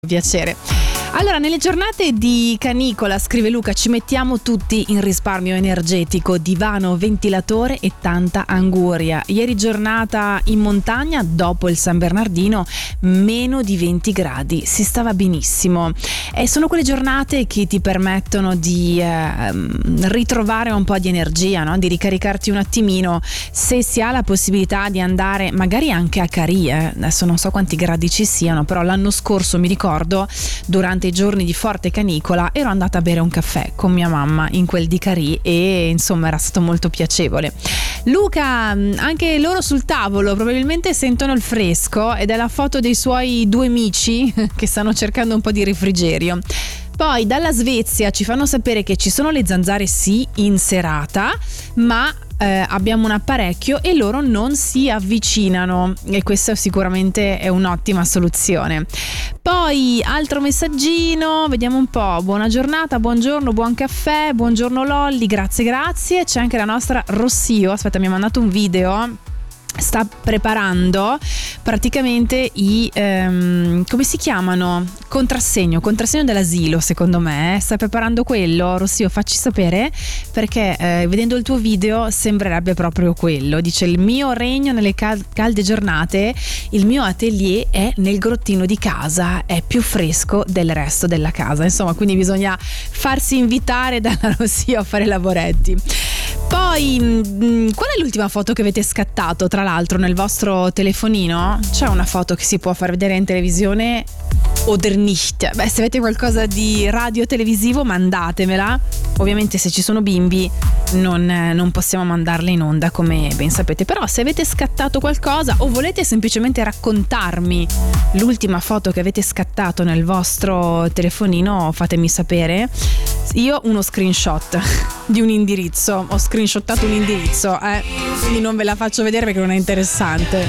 Piacere. Allora, nelle giornate di canicola, scrive Luca, ci mettiamo tutti in risparmio energetico, divano, ventilatore e tanta anguria. Ieri giornata in montagna, dopo il San Bernardino, meno di 20 gradi, si stava benissimo. E sono quelle giornate che ti permettono di ritrovare un po' di energia, no? Di ricaricarti un attimino, se si ha la possibilità di andare magari anche a Carì. Adesso non so quanti gradi ci siano, però l'anno scorso mi ricordo, durante i giorni di forte canicola, ero andata a bere un caffè con mia mamma in quel di Carì e insomma era stato molto piacevole. Luca, anche loro sul tavolo probabilmente sentono il fresco ed è la foto dei suoi due amici che stanno cercando un po' di refrigerio. Poi dalla Svezia ci fanno sapere che ci sono le zanzare sì in serata, ma abbiamo un apparecchio e loro non si avvicinano, e questo sicuramente è un'ottima soluzione. Poi altro messaggino, vediamo un po'. Buona giornata, buongiorno, buon caffè, buongiorno Lolli, grazie. C'è anche la nostra Rossio, aspetta, mi ha mandato un video. Sta preparando praticamente i come si chiamano? Contrassegno dell'asilo, secondo me. Sta preparando quello. Rossio, facci sapere, perché vedendo il tuo video sembrerebbe proprio quello. Dice: il mio regno nelle calde giornate, il mio atelier è nel grottino di casa, è più fresco del resto della casa. Insomma, quindi bisogna farsi invitare dalla Rossio a fare lavoretti. Poi, qual è l'ultima foto che avete scattato, tra l'altro, nel vostro telefonino? C'è una foto che si può far vedere in televisione oder nicht? Beh, se avete qualcosa di radio televisivo mandatemela. Ovviamente se ci sono bimbi non possiamo mandarle in onda, come ben sapete. Però se avete scattato qualcosa o volete semplicemente raccontarmi l'ultima foto che avete scattato nel vostro telefonino, fatemi sapere. Io uno screenshot di un indirizzo, ho screenshottato un indirizzo, quindi non ve la faccio vedere perché non è interessante.